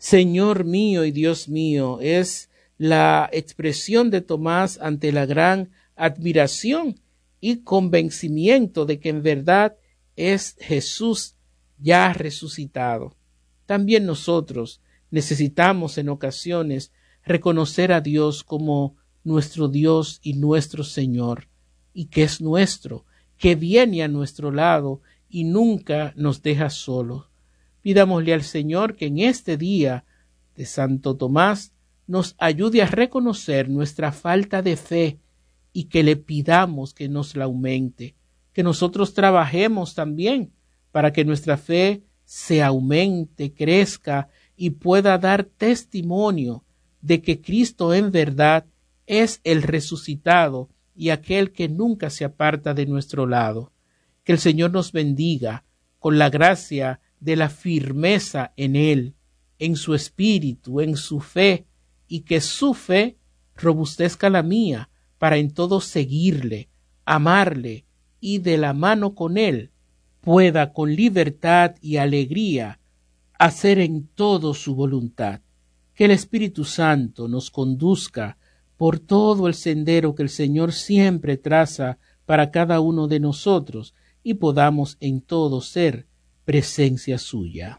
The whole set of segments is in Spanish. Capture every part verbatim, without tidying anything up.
Señor mío y Dios mío, es la expresión de Tomás ante la gran admiración y convencimiento de que en verdad es Jesús ya resucitado. También nosotros necesitamos en ocasiones reconocer a Dios como nuestro Dios y nuestro Señor, y que es nuestro, que viene a nuestro lado y nunca nos deja solos. Pidámosle al Señor que en este día de Santo Tomás nos ayude a reconocer nuestra falta de fe y que le pidamos que nos la aumente, que nosotros trabajemos también para que nuestra fe se aumente, crezca y pueda dar testimonio de que Cristo en verdad es el resucitado y aquel que nunca se aparta de nuestro lado. Que el Señor nos bendiga con la gracia de la firmeza en Él, en su espíritu, en su fe, y que su fe robustezca la mía para en todo seguirle, amarle y de la mano con Él pueda con libertad y alegría hacer en todo su voluntad. Que el Espíritu Santo nos conduzca por todo el sendero que el Señor siempre traza para cada uno de nosotros y podamos en todo ser presencia suya.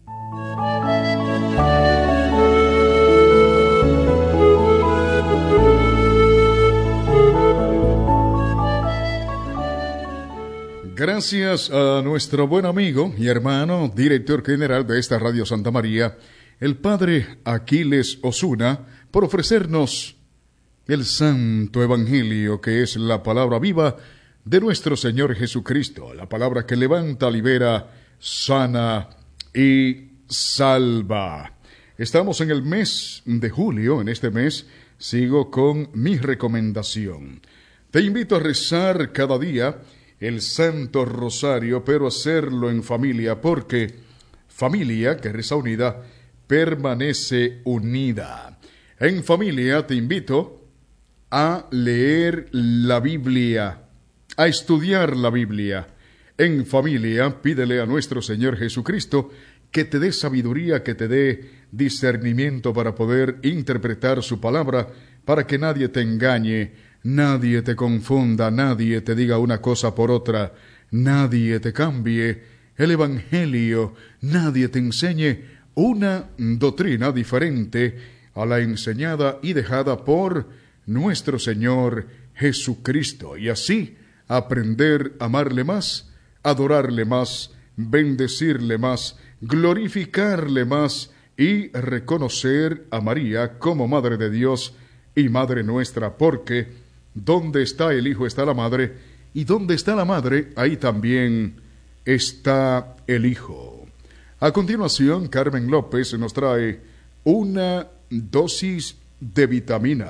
Gracias a nuestro buen amigo y hermano, director general de esta Radio Santa María, el Padre Aquiles Osuna, por ofrecernos el Santo Evangelio, que es la palabra viva de nuestro Señor Jesucristo, la palabra que levanta, libera, sana y salva. Estamos en el mes de julio. En este mes sigo con mi recomendación. Te invito a rezar cada día el Santo Rosario, pero hacerlo en familia, porque familia que reza unida permanece unida. En familia te invito a leer la Biblia, a estudiar la Biblia. En familia pídele a nuestro Señor Jesucristo que te dé sabiduría, que te dé discernimiento para poder interpretar su palabra, para que nadie te engañe, nadie te confunda, nadie te diga una cosa por otra, nadie te cambie el Evangelio, nadie te enseñe una doctrina diferente a la enseñada y dejada por nuestro Señor Jesucristo, y así aprender a amarle más, adorarle más, bendecirle más, glorificarle más y reconocer a María como Madre de Dios y Madre nuestra, porque donde está el Hijo está la Madre, y donde está la Madre, ahí también está el Hijo. A continuación, Carmen López nos trae una dosis de vitamina.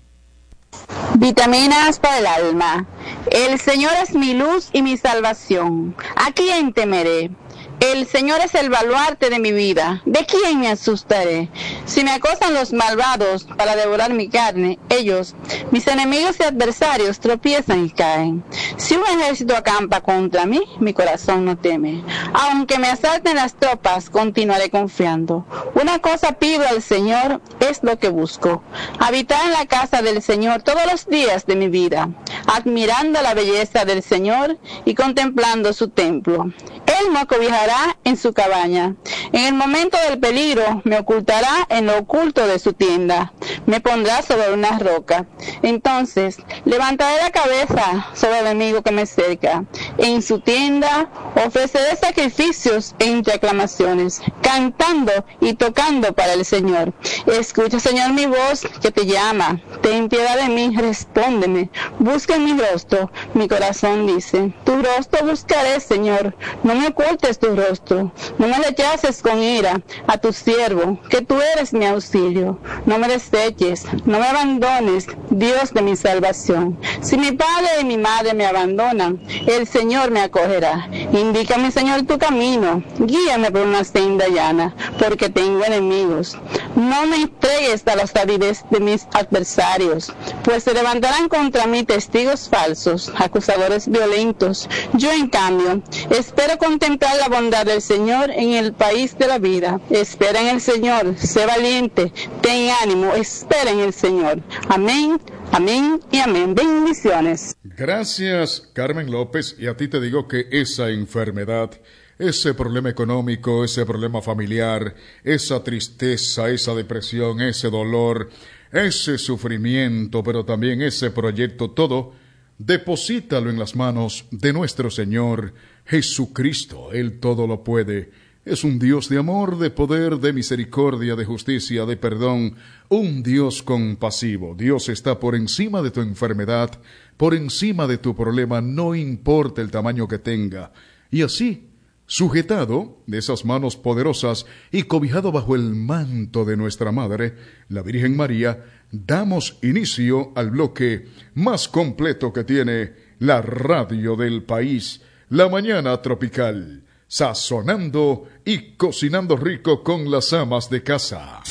Vitaminas para el alma. El Señor es mi luz y mi salvación. ¿A quién temeré? El Señor es el baluarte de mi vida. ¿De quién me asustaré? Si me acosan los malvados para devorar mi carne, ellos, mis enemigos y adversarios, tropiezan y caen. Si un ejército acampa contra mí, mi corazón no teme. Aunque me asalten las tropas, continuaré confiando. Una cosa pido al Señor, es lo que busco: habitar en la casa del Señor todos los días de mi vida, admirando la belleza del Señor y contemplando su templo. Él me acobijará en su cabaña. En el momento del peligro me ocultará en lo oculto de su tienda. Me pondrá sobre una roca. Entonces levantaré la cabeza sobre el enemigo que me cerca. En su tienda ofreceré sacrificios entre aclamaciones, cantando y tocando para el Señor. Escucha, Señor, mi voz que te llama. Ten piedad de mí, respóndeme. Busca en mi rostro. Mi corazón dice: tu rostro buscaré, Señor. No me ocultes tu rostro. No me rechaces con ira a tu siervo, que tú eres mi auxilio. No me deseches, no me abandones, Dios de mi salvación. Si mi padre y mi madre me abandonan, el Señor me acogerá. Indícame, Señor, tu camino. Guíame por una senda llana, porque tengo enemigos. No me entregues a los avides de mis adversarios, pues se levantarán contra mí testigos falsos, acusadores violentos. Yo, en cambio, espero contemplar la bondad del Señor en el país de la vida. Espera en el Señor, sé valiente, ten ánimo, espera en el Señor. Amén, amén y amén. Bendiciones. Gracias, Carmen López, y a ti te digo que esa enfermedad, ese problema económico, ese problema familiar, esa tristeza, esa depresión, ese dolor, ese sufrimiento, pero también ese proyecto, todo, deposítalo en las manos de nuestro Señor Jesucristo. Él todo lo puede. Es un Dios de amor, de poder, de misericordia, de justicia, de perdón, un Dios compasivo. Dios está por encima de tu enfermedad, por encima de tu problema, no importa el tamaño que tenga. Y así, sujetado de esas manos poderosas y cobijado bajo el manto de nuestra Madre, la Virgen María, damos inicio al bloque más completo que tiene la radio del país, La Mañana Tropical, sazonando y cocinando rico con las amas de casa.